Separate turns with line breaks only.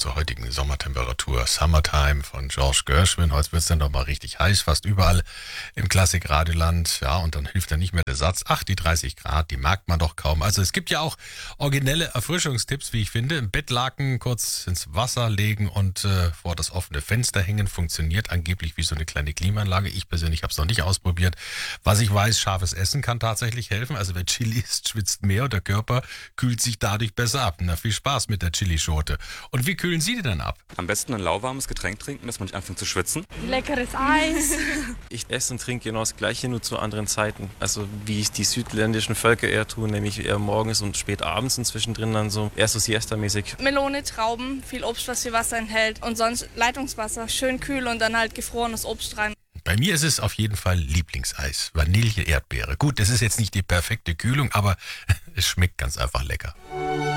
zur heutigen Sommertemperatur. Summertime von George Gershwin. Heute wird es dann doch mal richtig heiß, fast überall im Klassik-Radioland. Ja, und dann hilft ja nicht mehr der Satz, ach, die 30 Grad, die merkt man doch kaum. Also es gibt ja auch originelle Erfrischungstipps, wie ich finde. Im Bettlaken kurz ins Wasser legen und vor das offene Fenster hängen. Funktioniert angeblich wie so eine kleine Klimaanlage. Ich persönlich habe es noch nicht ausprobiert. Was ich weiß, scharfes Essen kann tatsächlich helfen. Also wer Chili isst, schwitzt mehr und der Körper kühlt sich dadurch besser ab. Na, viel Spaß mit der Chilischote. Und wie kühlen Sie die denn ab?
Am besten ein lauwarmes Getränk trinken, dass man nicht anfängt zu schwitzen.
Leckeres Eis.
Ich esse und trinke genau das Gleiche, nur zu anderen Zeiten. Also wie es die südländischen Völker eher tun, nämlich eher morgens und spät abends und zwischendrin dann so eher so Siesta-mäßig.
Melone, Trauben, viel Obst, was viel Wasser enthält und sonst Leitungswasser, schön kühl und dann halt gefrorenes Obst rein.
Bei mir ist es auf jeden Fall Lieblingseis. Vanille, Erdbeere. Gut, das ist jetzt nicht die perfekte Kühlung, aber es schmeckt ganz einfach lecker.